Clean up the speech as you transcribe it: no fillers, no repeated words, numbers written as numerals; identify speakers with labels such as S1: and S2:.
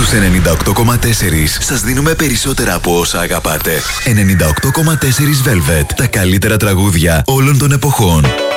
S1: Στους 98,4 σας δίνουμε περισσότερα από όσα αγαπάτε. 98,4 Velvet. Τα καλύτερα τραγούδια όλων των εποχών.